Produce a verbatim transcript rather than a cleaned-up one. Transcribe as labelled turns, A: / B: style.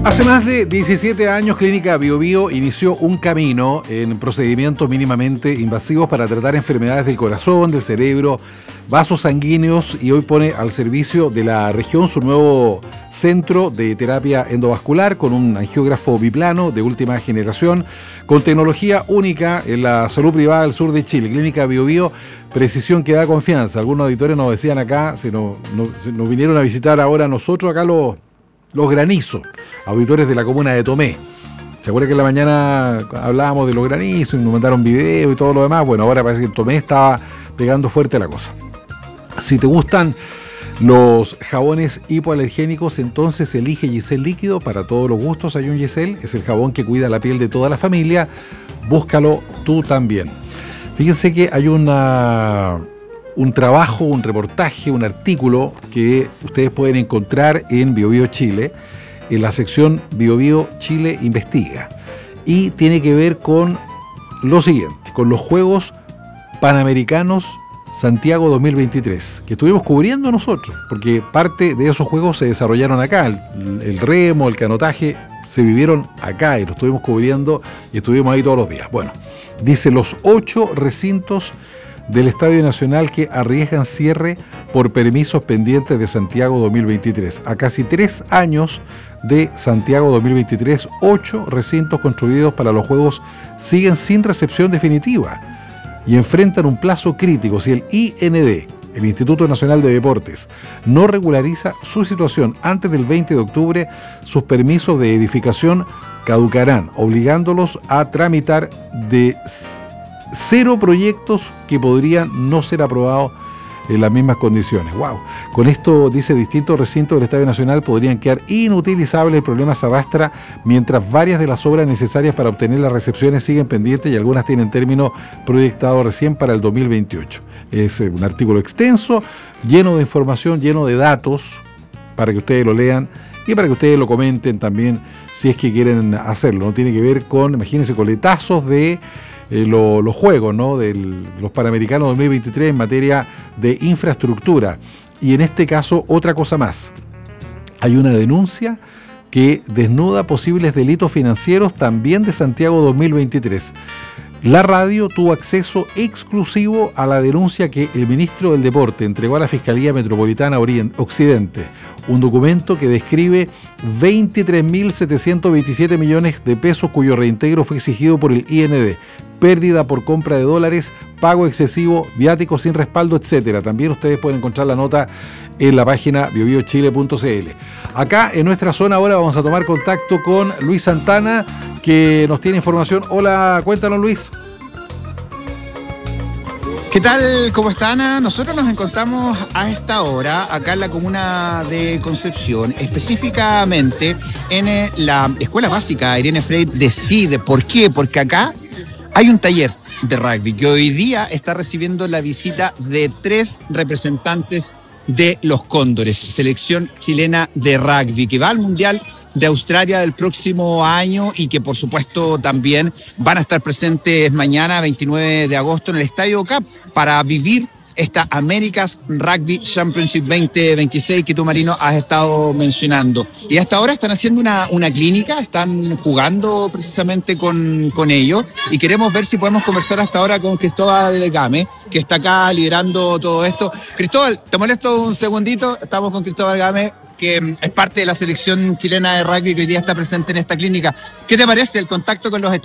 A: Hace más de diecisiete años, Clínica BioBio inició un camino en procedimientos mínimamente invasivos para tratar enfermedades del corazón, del cerebro, vasos sanguíneos, y hoy pone al servicio de la región su nuevo centro de terapia endovascular con un angiógrafo biplano de última generación, con tecnología única en la salud privada del sur de Chile. Clínica BioBio, precisión que da confianza. Algunos auditores nos decían acá, si nos, nos, si nos vinieron a visitar ahora nosotros, acá los... Los Granizos, auditores de la comuna de Tomé. ¿Se acuerdan que en la mañana hablábamos de los granizos y nos mandaron videos y todo lo demás? Bueno, ahora parece que en Tomé estaba pegando fuerte la cosa. Si te gustan los jabones hipoalergénicos, entonces elige Giselle Líquido. Para todos los gustos hay un Giselle. Es el jabón que cuida la piel de toda la familia. Búscalo tú también. Fíjense que hay una... un trabajo, un reportaje, un artículo que ustedes pueden encontrar en BioBio Chile, en la sección BioBio Chile Investiga. Y tiene que ver con lo siguiente, con los Juegos Panamericanos Santiago dos mil veintitrés, que estuvimos cubriendo nosotros, porque parte de esos juegos se desarrollaron acá, el, el remo, el canotaje, se vivieron acá y lo estuvimos cubriendo y estuvimos ahí todos los días. Bueno, dice los ocho recintos del Estadio Nacional que arriesgan cierre por permisos pendientes de Santiago dos mil veintitrés. A casi tres años de Santiago dos mil veintitrés, ocho recintos construidos para los Juegos siguen sin recepción definitiva y enfrentan un plazo crítico. Si el I N D, el Instituto Nacional de Deportes, no regulariza su situación antes del veinte de octubre, sus permisos de edificación caducarán, obligándolos a tramitar de cero proyectos que podrían no ser aprobados en las mismas condiciones. ¡Wow! Con esto, dice, distintos recintos del Estadio Nacional podrían quedar inutilizables. El problema se arrastra mientras varias de las obras necesarias para obtener las recepciones siguen pendientes y algunas tienen término proyectado recién para el dos mil veintiocho. Es un artículo extenso, lleno de información, lleno de datos, para que ustedes lo lean y para que ustedes lo comenten también si es que quieren hacerlo. No tiene que ver con, imagínense, coletazos de Eh, lo, los juegos, ¿no? de los Panamericanos dos mil veintitrés en materia de infraestructura. Y en este caso, otra cosa más. Hay una denuncia que desnuda posibles delitos financieros también de Santiago dos mil veintitrés. La radio tuvo acceso exclusivo a la denuncia que el ministro del Deporte entregó a la Fiscalía Metropolitana Occidente, un documento que describe veintitrés mil setecientos veintisiete millones de pesos cuyo reintegro fue exigido por el I N D, pérdida por compra de dólares, pago excesivo, viáticos sin respaldo, etcétera. También ustedes pueden encontrar la nota en la página bio bio chile punto c l. Acá en nuestra zona ahora vamos a tomar contacto con Luis Santana, que nos tiene información. Hola, cuéntanos, Luis.
B: ¿Qué tal? ¿Cómo están? Nosotros nos encontramos a esta hora acá en la comuna de Concepción, específicamente en la Escuela Básica Irene Frey de C I D. ¿Por qué? Porque acá hay un taller de rugby que hoy día está recibiendo la visita de tres representantes de los Cóndores, selección chilena de rugby, que va al Mundial de Australia del próximo año y que por supuesto también van a estar presentes mañana, veintinueve de agosto, en el Estadio Cap para vivir esta America's Rugby Championship veinte veintiséis que tú, Marino, has estado mencionando. Y hasta ahora están haciendo una, una clínica, están jugando precisamente con, con ellos y queremos ver si podemos conversar hasta ahora con Cristóbal Game, que está acá liderando todo esto. Cristóbal, te molesto un segundito, estamos con Cristóbal Game, que es parte de la selección chilena de rugby que hoy día está presente en esta clínica. ¿Qué te parece el contacto con los